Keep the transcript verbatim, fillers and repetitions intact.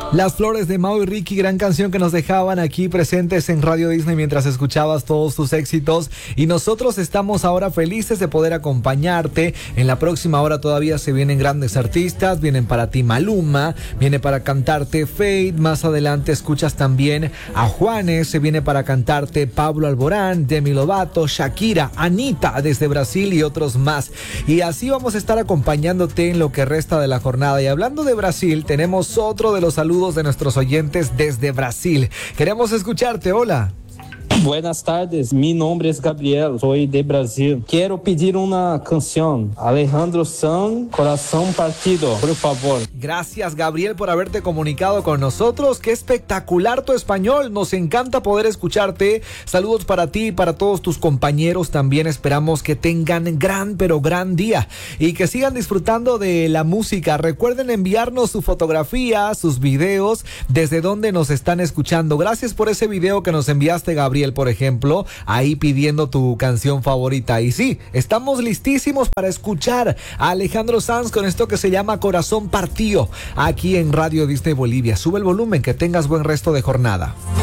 Las Flores de Mau y Ricky, gran canción que nos dejaban aquí presentes en Radio Disney mientras escuchabas todos tus éxitos. Y nosotros estamos ahora felices de poder acompañarte. En la próxima hora todavía se vienen grandes artistas. Vienen para ti Maluma, viene para cantarte Fade. Más adelante escuchas también a Juanes. Se viene para cantarte Pablo Alborán, Demi Lovato, Shakira, Anitta desde Brasil y otros más. Y así vamos a estar acompañándote en lo que resta de la jornada. Y hablando de Brasil, tenemos otro de los saludos de nuestros oyentes desde Brasil. Queremos escucharte. Hola. Buenas tardes, mi nombre es Gabriel, soy de Brasil. Quiero pedir una canción, Alejandro Sanz, Corazón Partido, por favor. Gracias, Gabriel, por haberte comunicado con nosotros. Qué espectacular tu español, nos encanta poder escucharte. Saludos para ti y para todos tus compañeros. También esperamos que tengan gran, pero gran día y que sigan disfrutando de la música. Recuerden enviarnos su fotografía, sus videos, desde donde nos están escuchando. Gracias por ese video que nos enviaste, Gabriel, por ejemplo, ahí pidiendo tu canción favorita. Y sí, estamos listísimos para escuchar a Alejandro Sanz con esto que se llama Corazón Partido, aquí en Radio Disney Bolivia. Sube el volumen, que tengas buen resto de jornada.